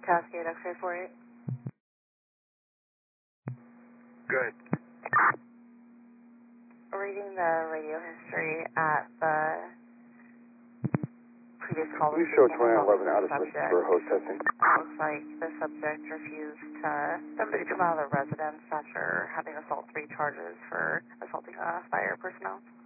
Cascade X-ray 48. Good. Reading the radio history at the previous call. You show 2911 out of subject for host testing. Looks like the subject refused somebody to come out of the residence after having assault 3 charges for assaulting fire personnel.